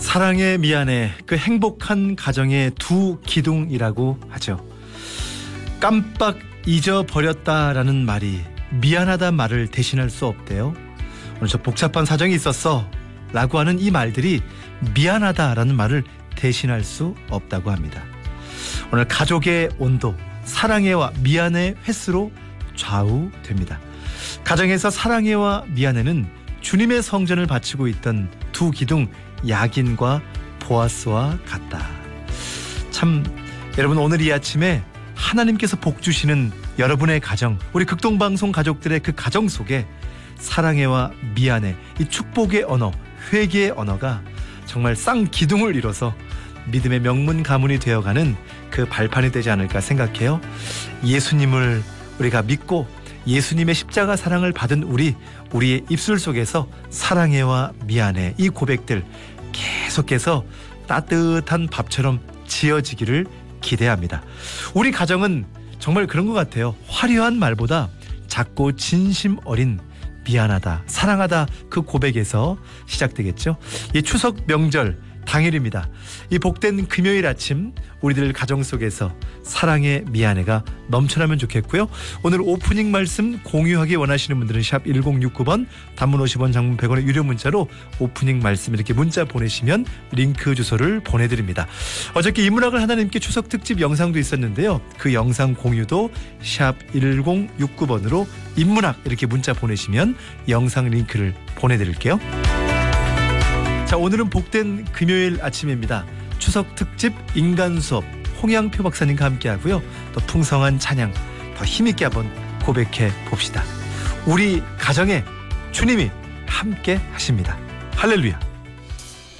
사랑해 미안해, 그 행복한 가정의 두 기둥이라고 하죠. 깜빡 잊어버렸다라는 말이 미안하다 말을 대신할 수 없대요. 오늘 저 복잡한 사정이 있었어 라고 하는 이 말들이 미안하다라는 말을 대신할 수 없다고 합니다. 오늘 가족의 온도, 사랑해와 미안해 횟수로 좌우됩니다. 가정에서 사랑해와 미안해는 주님의 성전을 바치고 있던 두 기둥 야긴과 보아스와 같다. 참, 여러분, 오늘 이 아침에 하나님께서 복 주시는 여러분의 가정, 우리 극동방송 가족들의 그 가정 속에 사랑해와 미안해, 이 축복의 언어, 회개의 언어가 정말 쌍기둥을 이뤄서 믿음의 명문 가문이 되어가는 그 발판이 되지 않을까 생각해요. 예수님을 우리가 믿고 예수님의 십자가 사랑을 받은 우리의 입술 속에서 사랑해와 미안해, 이 고백들 계속해서 따뜻한 밥처럼 지어지기를 기대합니다. 우리 가정은 정말 그런 것 같아요. 화려한 말보다 작고 진심 어린 미안하다, 사랑하다, 그 고백에서 시작되겠죠. 이 추석 명절 당일입니다. 이 복된 금요일 아침 우리들 가정 속에서 사랑의 미안해가 넘쳐나면 좋겠고요. 오늘 오프닝 말씀 공유하기 원하시는 분들은 샵 1069번, 단문 50원, 장문 100원의 유료 문자로 오프닝 말씀 이렇게 문자 보내시면 링크 주소를 보내드립니다. 어저께 인문학을 하나님께 추석 특집 영상도 있었는데요. 그 영상 공유도 샵 1069번으로 인문학 이렇게 문자 보내시면 영상 링크를 보내드릴게요. 자, 오늘은 복된 금요일 아침입니다. 추석 특집 인간 수업 홍양표 박사님과 함께 하고요. 또 풍성한 찬양 더 힘있게 한번 고백해 봅시다. 우리 가정에 주님이 함께 하십니다. 할렐루야.